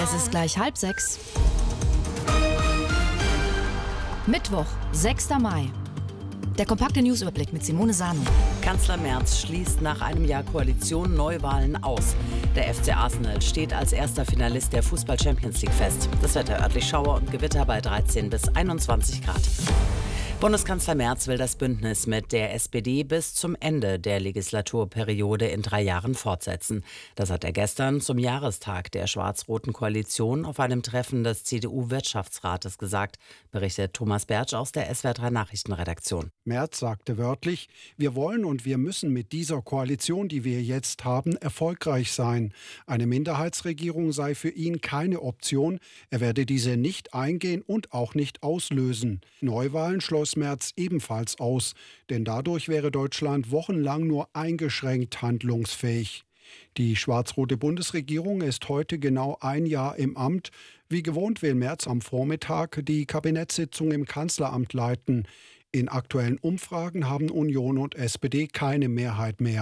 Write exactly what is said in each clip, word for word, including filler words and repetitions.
Es ist gleich halb sechs. Mittwoch, sechster Mai. Der kompakte Newsüberblick mit Simone Sano. Kanzler Merz schließt nach einem Jahr Koalition Neuwahlen aus. Der F C Arsenal steht als erster Finalist der Fußball-Champions League fest. Das Wetter örtlich Schauer und Gewitter bei dreizehn bis einundzwanzig Grad. Bundeskanzler Merz will das Bündnis mit der S P D bis zum Ende der Legislaturperiode in drei Jahren fortsetzen. Das hat er gestern zum Jahrestag der schwarz-roten Koalition auf einem Treffen des C D U-Wirtschaftsrates gesagt, berichtet Thomas Bertsch aus der S W R drei Nachrichtenredaktion. Merz sagte wörtlich: Wir wollen und wir müssen mit dieser Koalition, die wir jetzt haben, erfolgreich sein. Eine Minderheitsregierung sei für ihn keine Option. Er werde diese nicht eingehen und auch nicht auslösen. Neuwahlen schloss Merz ebenfalls aus, denn dadurch wäre Deutschland wochenlang nur eingeschränkt handlungsfähig. Die schwarz-rote Bundesregierung ist heute genau ein Jahr im Amt. Wie gewohnt will Merz am Vormittag die Kabinettssitzung im Kanzleramt leiten. In aktuellen Umfragen haben Union und S P D keine Mehrheit mehr.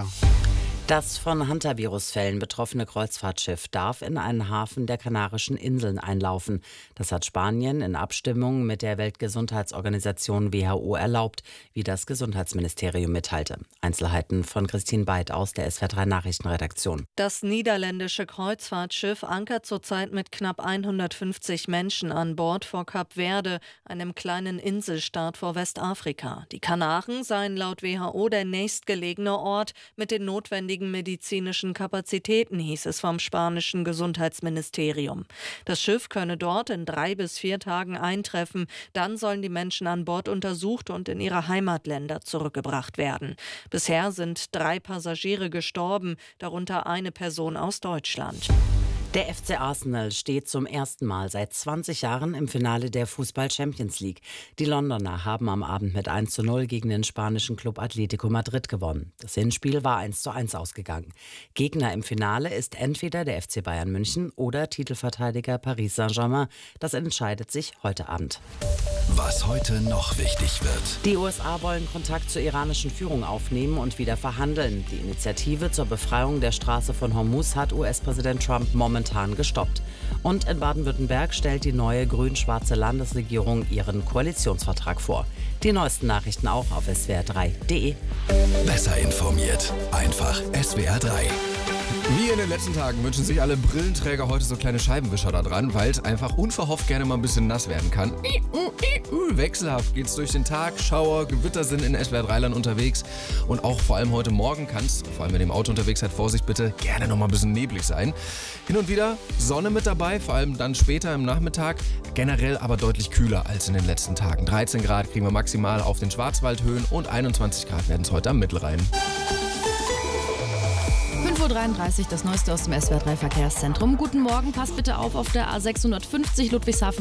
Das von Hantavirus-Fällen betroffene Kreuzfahrtschiff darf in einen Hafen der Kanarischen Inseln einlaufen. Das hat Spanien in Abstimmung mit der Weltgesundheitsorganisation W H O erlaubt, wie das Gesundheitsministerium mitteilte. Einzelheiten von Christine Beid aus der S W R drei Nachrichtenredaktion. Das niederländische Kreuzfahrtschiff ankert zurzeit mit knapp hundertfünfzig Menschen an Bord vor Kap Verde, einem kleinen Inselstaat vor Westafrika. Die Kanaren seien laut W H O der nächstgelegene Ort mit den notwendigen medizinischen Kapazitäten, hieß es vom spanischen Gesundheitsministerium. Das Schiff könne dort in drei bis vier Tagen eintreffen. Dann sollen die Menschen an Bord untersucht und in ihre Heimatländer zurückgebracht werden. Bisher sind drei Passagiere gestorben, darunter eine Person aus Deutschland. Der F C Arsenal steht zum ersten Mal seit zwanzig Jahren im Finale der Fußball-Champions League. Die Londoner haben am Abend mit eins zu null gegen den spanischen Club Atletico Madrid gewonnen. Das Hinspiel war eins zu eins ausgegangen. Gegner im Finale ist entweder der F C Bayern München oder Titelverteidiger Paris Saint-Germain. Das entscheidet sich heute Abend. Was heute noch wichtig wird. Die U S A wollen Kontakt zur iranischen Führung aufnehmen und wieder verhandeln. Die Initiative zur Befreiung der Straße von Hormuz hat U S-Präsident Trump momentan gestoppt. Und in Baden-Württemberg stellt die neue grün-schwarze Landesregierung ihren Koalitionsvertrag vor. Die neuesten Nachrichten auch auf S W R drei punkt de. Besser informiert. Einfach S W R drei. Wie in den letzten Tagen wünschen sich alle Brillenträger heute so kleine Scheibenwischer da dran, weil es einfach unverhofft gerne mal ein bisschen nass werden kann. Wechselhaft geht's durch den Tag, Schauer, Gewitter sind in S W R drei Land unterwegs und auch vor allem heute Morgen kann es, vor allem wenn ihr im Auto unterwegs seid, Vorsicht bitte, gerne noch mal ein bisschen neblig sein. Hin und wieder Sonne mit dabei, vor allem dann später im Nachmittag, generell aber deutlich kühler als in den letzten Tagen. dreizehn Grad kriegen wir maximal auf den Schwarzwaldhöhen und einundzwanzig Grad werden es heute am Mittelrhein. fünf Uhr dreiunddreißig, das Neueste aus dem S W R drei Verkehrszentrum. Guten Morgen, passt bitte auf auf der A sechshundertfünfzig Ludwigshafen